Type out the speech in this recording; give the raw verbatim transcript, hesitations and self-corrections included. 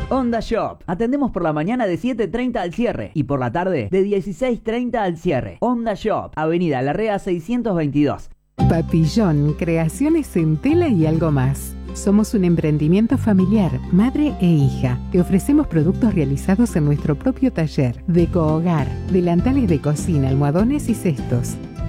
Onda Shop. Atendemos por la mañana de siete treinta al cierre y por la tarde de dieciséis treinta al cierre. Onda Shop, Avenida Larrea seiscientos veintidós. Papillón, creaciones en tela y algo más. Somos un emprendimiento familiar, madre e hija. Te ofrecemos productos realizados en nuestro propio taller. Deco Hogar, delantales de cocina, almohadones y cestos.